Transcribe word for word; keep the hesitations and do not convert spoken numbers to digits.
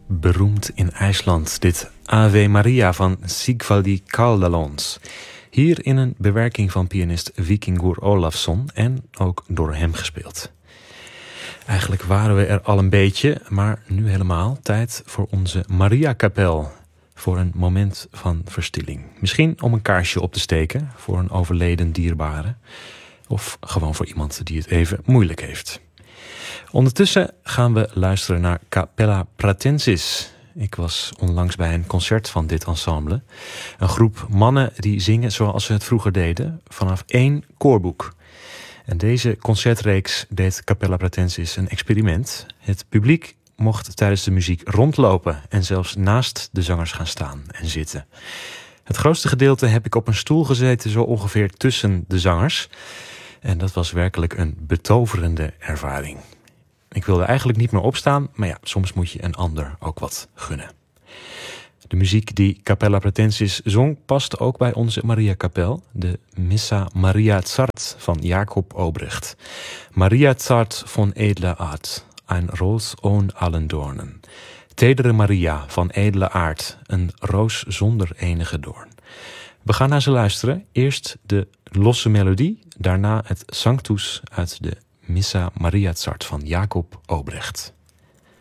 beroemd in IJsland, dit Ave Maria van Sigvaldi Kaldalons. Hier in een bewerking van pianist Víkingur Ólafsson en ook door hem gespeeld. Eigenlijk waren we er al een beetje, maar nu helemaal tijd voor onze Mariakapel. Voor een moment van verstilling. Misschien om een kaarsje op te steken voor een overleden dierbare. Of gewoon voor iemand die het even moeilijk heeft. Ondertussen gaan we luisteren naar Capella Pratensis. Ik was onlangs bij een concert van dit ensemble. Een groep mannen die zingen zoals ze het vroeger deden, vanaf één koorboek. En deze concertreeks deed Capella Pratensis een experiment. Het publiek mocht tijdens de muziek rondlopen en zelfs naast de zangers gaan staan en zitten. Het grootste gedeelte heb ik op een stoel gezeten, zo ongeveer tussen de zangers. En dat was werkelijk een betoverende ervaring. Ik wilde eigenlijk niet meer opstaan, maar ja, soms moet je een ander ook wat gunnen. De muziek die Capella Pratensis zong past ook bij onze Mariakapel, de Missa Maria Zart van Jacob Obrecht. Maria Zart von edler Art, een roos ohn allen doornen. Tedere Maria van edele aard, een roos zonder enige doorn. We gaan naar ze luisteren. Eerst de losse melodie, daarna het Sanctus uit de Missa Maria Zart van Jacob Obrecht.